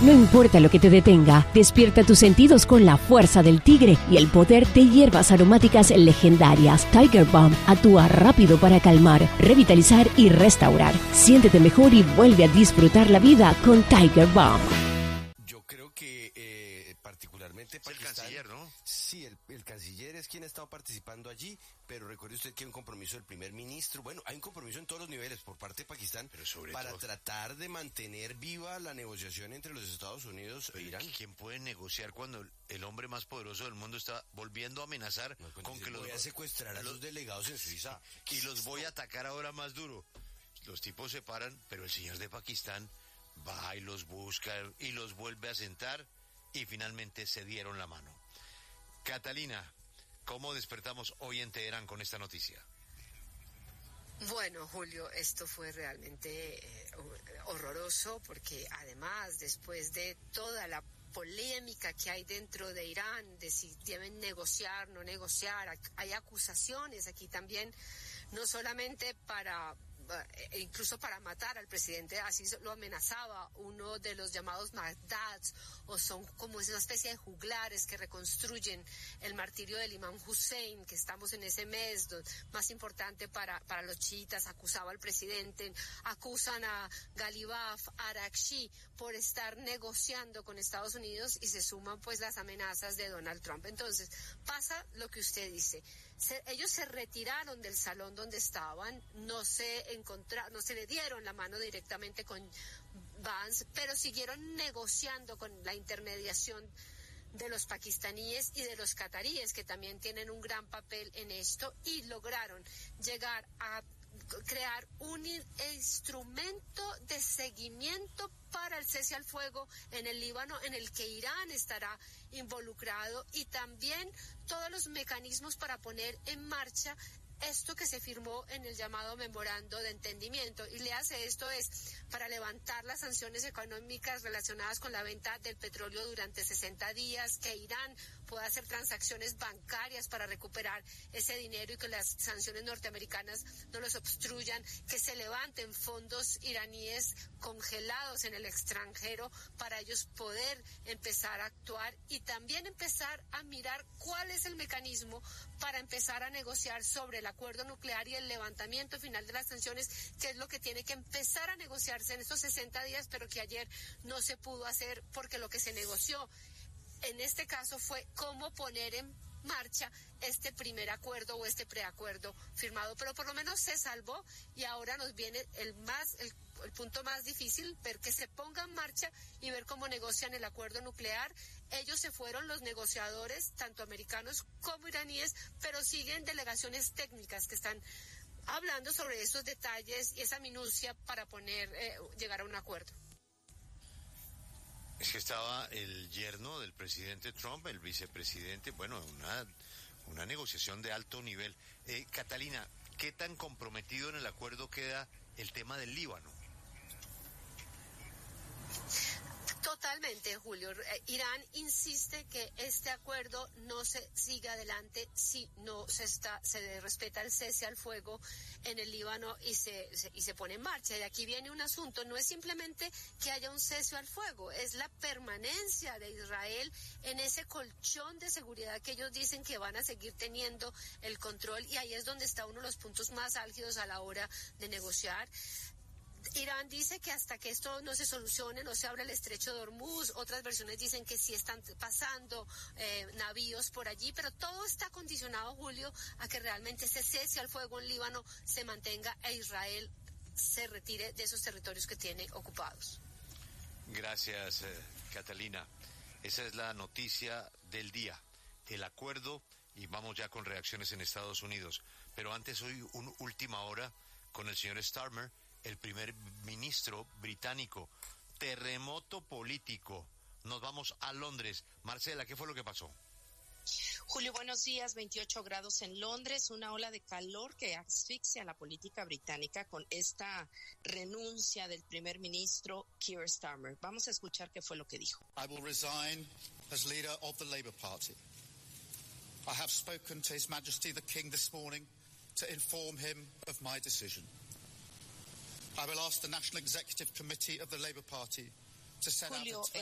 No importa lo que te detenga, despierta tus sentidos con la fuerza del tigre y el poder de hierbas aromáticas legendarias. Tiger Balm actúa rápido para calmar, revitalizar y restaurar. Siéntete mejor y vuelve a disfrutar la vida con Tiger Balm. Yo creo que particularmente Pakistán, el canciller, ¿no? Sí, el canciller es quien ha estado participando allí, pero recuerde usted que hay un compromiso del primer ministro. Bueno, hay un compromiso en todos los niveles por parte de Pakistán, pero sobre para todo tratar de mantener viva la negociación entre los Estados Unidos e Irán. ¿Quién puede negociar cuando el hombre más poderoso del mundo está volviendo a amenazar con que los voy a secuestrar a los delegados en Suiza y los voy a atacar ahora más duro? Los tipos se paran, pero el señor de Pakistán va y los busca y los vuelve a sentar y finalmente se dieron la mano. Catalina, ¿cómo despertamos hoy en Teherán con esta noticia? Bueno, Julio, esto fue realmente horroroso porque además después de toda la polémica que hay dentro de Irán, de si deben negociar, no negociar, hay acusaciones aquí también, no solamente incluso para matar al presidente, así lo amenazaba uno de los llamados Magdads, o son como una especie de juglares que reconstruyen el martirio del Imam Hussein, que estamos en ese mes más importante para los chiitas. Acusaba al presidente, acusan a Ghalibaf, Arakshi, por estar negociando con Estados Unidos, y se suman pues las amenazas de Donald Trump. Entonces, pasa lo que usted dice. Ellos se retiraron del salón donde estaban, no se le dieron la mano directamente con Vance, pero siguieron negociando con la intermediación de los pakistaníes y de los cataríes, que también tienen un gran papel en esto, y lograron llegar a crear un instrumento de seguimiento para el cese al fuego en el Líbano, en el que Irán estará involucrado, y también todos los mecanismos para poner en marcha esto que se firmó en el llamado memorando de entendimiento. Y le hace esto es para levantar las sanciones económicas relacionadas con la venta del petróleo durante 60 días, que Irán pueda hacer transacciones bancarias para recuperar ese dinero y que las sanciones norteamericanas no los obstruyan, que se levanten fondos iraníes congelados en el extranjero para ellos poder empezar a actuar, y también empezar a mirar cuál es el mecanismo para empezar a negociar sobre el acuerdo nuclear y el levantamiento final de las sanciones, que es lo que tiene que empezar a negociarse en estos 60 días, pero que ayer no se pudo hacer porque lo que se negoció en este caso fue cómo poner en marcha este primer acuerdo o este preacuerdo firmado, pero por lo menos se salvó, y ahora nos viene el punto más difícil, ver que se ponga en marcha y ver cómo negocian el acuerdo nuclear. Ellos se fueron, los negociadores, tanto americanos como iraníes, pero siguen delegaciones técnicas que están hablando sobre esos detalles y esa minucia para llegar a un acuerdo. Es que estaba el yerno del presidente Trump, el vicepresidente, bueno, una negociación de alto nivel. Catalina, ¿qué tan comprometido en el acuerdo queda el tema del Líbano? Totalmente, Julio. Irán insiste que este acuerdo no se siga adelante si no se respeta el cese al fuego en el Líbano y se pone en marcha. Y aquí viene un asunto, no es simplemente que haya un cese al fuego, es la permanencia de Israel en ese colchón de seguridad que ellos dicen que van a seguir teniendo el control, y ahí es donde está uno de los puntos más álgidos a la hora de negociar. Irán dice que hasta que esto no se solucione, no se abra el estrecho de Hormuz. Otras versiones dicen que sí están pasando navíos por allí, pero todo está condicionado, Julio, a que realmente ese cese al fuego en Líbano se mantenga e Israel se retire de esos territorios que tiene ocupados. Gracias, Catalina. Esa es la noticia del día, el acuerdo, y vamos ya con reacciones en Estados Unidos. Pero antes, hoy, última hora con el señor Starmer, el primer ministro británico. Terremoto político. Nos vamos a Londres. Marcela, ¿qué fue lo que pasó? Julio, buenos días. 28 grados en Londres, una ola de calor que asfixia la política británica con esta renuncia del primer ministro Keir Starmer. Vamos a escuchar qué fue lo que dijo. I will resign as leader of the Labour Party. I have spoken to His Majesty the King this morning to inform him of my decision. I will ask the National Executive Committee of the Labour Party to set out Julio,